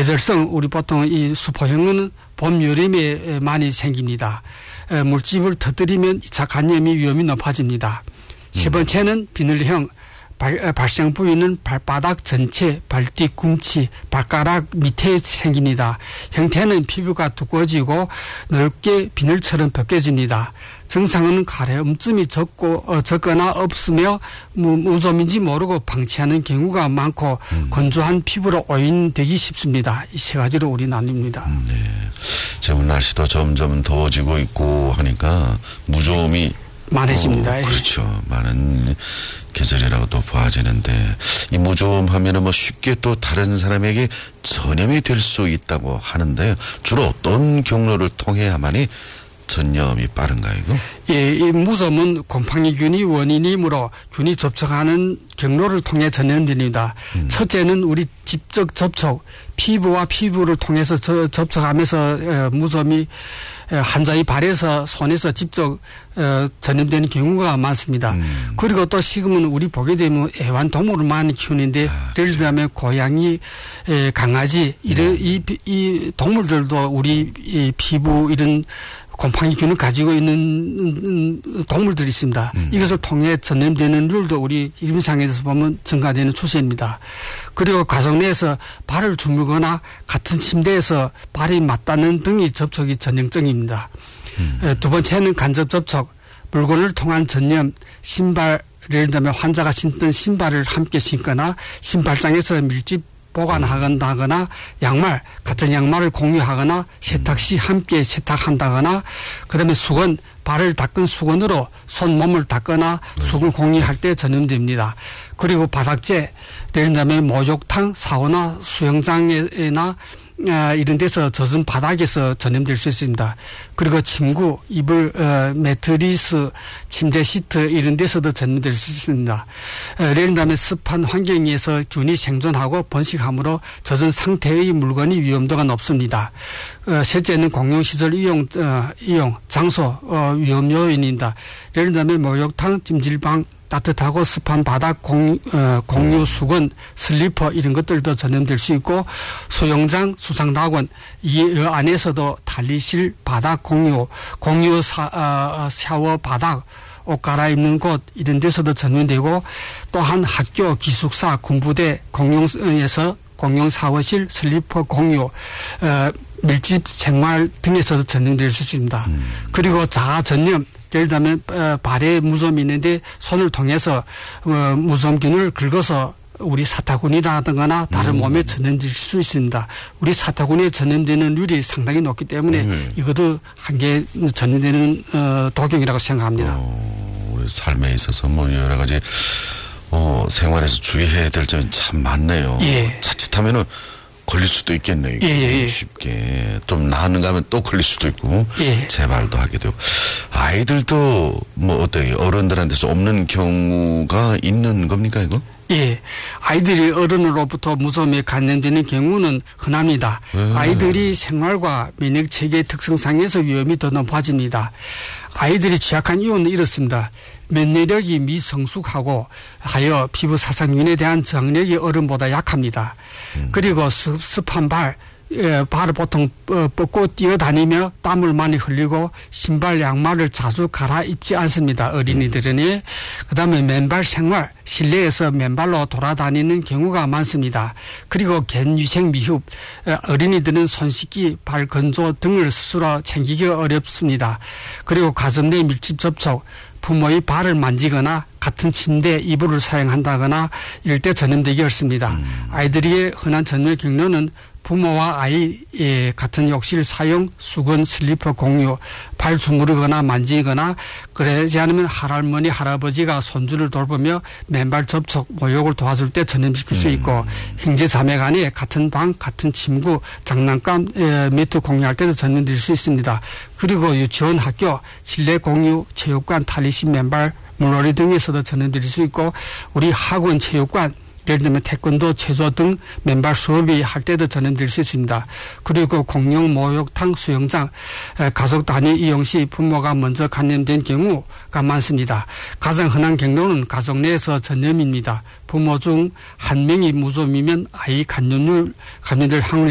계절성 우리 보통 이 수포형은 봄, 여름에 많이 생깁니다. 물집을 터뜨리면 2차 감염이 위험이 높아집니다. 세 번째는 비늘형. 발생 부위는 발바닥 전체, 발뒤 꿈치, 발가락 밑에 생깁니다. 형태는 피부가 두꺼워지고 넓게 비늘처럼 벗겨집니다. 증상은 가려움증이 적거나 없으며 무좀인지 모르고 방치하는 경우가 많고 건조한 피부로 오인되기 쉽습니다. 이 세 가지로 우리 나뉩니다. 네. 지금 날씨도 점점 더워지고 있고 하니까 무좀이 많아집니다. 그렇죠. 많은 계절이라고도 보아지는데 이 무좀 하면은 뭐 쉽게 또 다른 사람에게 전염이 될 수 있다고 하는데 주로 어떤 경로를 통해야만이 전염이 빠른가요, 이거? 예, 이 무좀은 곰팡이균이 원인이므로 균이 접촉하는 경로를 통해 전염됩니다. 첫째는 우리 직접 접촉, 피부와 피부를 통해서 접촉하면서 무좀이 환자의 발에서 손에서 직접 전염되는 경우가 많습니다. 그리고 또 지금은 우리 보게 되면 애완동물을 많이 키우는데 예를 들면 고양이, 강아지 이런 이 동물들도 우리 이 피부 이런 곰팡이균을 가지고 있는 동물들이 있습니다. 이것을 통해 전염되는 률도 우리 임상에서 보면 증가되는 추세입니다. 그리고 가정 내에서 발을 주물거나 같은 침대에서 발이 맞닿는 등의 접촉이 전형적입니다. 두 번째는 간접 접촉, 물건을 통한 전염, 신발, 예를 들면 환자가 신던 신발을 함께 신거나 신발장에서 밀집 보관하거나 양말, 같은 양말을 공유하거나 세탁 시 함께 세탁한다거나 그다음에 수건, 발을 닦은 수건으로 손몸을 닦거나 수건 공유할 때 전염됩니다. 그리고 바닥재, 예를 들면 목욕탕, 사우나, 수영장이나 이런 데서 젖은 바닥에서 전염될 수 있습니다. 그리고 침구, 이불, 매트리스, 침대 시트 이런 데서도 전염될 수 있습니다. 예를 들면 습한 환경에서 균이 생존하고 번식함으로 젖은 상태의 물건이 위험도가 높습니다. 셋째는 공용시설 이용 장소 위험 요인입니다. 예를 들면 목욕탕, 찜질방, 따뜻하고 습한 바닥, 공유 수건, 슬리퍼 이런 것들도 전염될 수 있고 수영장, 수상낙원 이 안에서도 탈의실, 바닥 공유 샤워 바닥, 옷 갈아입는 곳 이런 데서도 전염되고 또한 학교, 기숙사, 군부대, 공용에서 공용 샤워실, 슬리퍼 공유, 밀집 생활 등에서도 전염될 수 있습니다. 그리고 자아 전염 예를 들면 발에 무좀이 있는데 손을 통해서 무좀균을 긁어서 우리 사타구니라든가 다른 몸에 전염될 수 있습니다. 우리 사타구니에 전염되는 률이 상당히 높기 때문에 이것도 한 개 전염되는 독용이라고 생각합니다. 우리 삶에 있어서 뭐 여러 가지 생활에서 주의해야 될 점이 참 많네요. 예. 자칫하면은 걸릴 수도 있겠네요. 예. 쉽게 좀 나았는가 하면 또 걸릴 수도 있고 예. 재발도 하게 되고 아이들도 뭐 어때요? 어른들한테서 없는 경우가 있는 겁니까 이거? 예, 아이들이 어른으로부터 무좀에 감염되는 경우는 흔합니다. 아이들이 생활과 면역 체계 특성상에서 위험이 더 높아집니다. 아이들이 취약한 이유는 이렇습니다. 면역력이 미성숙하고 하여 피부 사상균에 대한 저항력이 어른보다 약합니다. 그리고 습한 발을 보통 뻗고 뛰어다니며 땀을 많이 흘리고 신발 양말을 자주 갈아입지 않습니다. 어린이들은. 그다음에 맨발 생활, 실내에서 맨발로 돌아다니는 경우가 많습니다. 그리고 갠위생 미흡, 어린이들은 손 씻기, 발 건조 등을 스스로 챙기기 어렵습니다. 그리고 가정 내 밀집 접촉, 부모의 발을 만지거나 같은 침대, 이불을 사용한다거나 이럴 때 전염되기 어렵습니다. 아이들에게 흔한 전염 경로는 부모와 아이의 같은 욕실 사용, 수건, 슬리퍼 공유, 발 주무르거나 만지거나 그러지 않으면 할머니, 할아버지가 손주를 돌보며 맨발 접촉, 모욕을 도와줄 때 전염시킬 수 있고 형제 자매 간에 같은 방, 같은 침구, 장난감, 매트 공유할 때도 전염될 수 있습니다. 그리고 유치원, 학교, 실내 공유, 체육관, 탈의실, 맨발, 물놀이 등에서도 전염될 수 있고 우리 학원, 체육관, 예를 들면 태권도, 체조 등 맨발 수업이 할 때도 전염될 수 있습니다. 그리고 공용 목욕탕, 수영장, 가족 단위 이용 시 부모가 먼저 감염된 경우가 많습니다. 가장 흔한 경로는 가족 내에서 전염입니다. 부모 중 한 명이 무좀이면 아이 감염될 확률이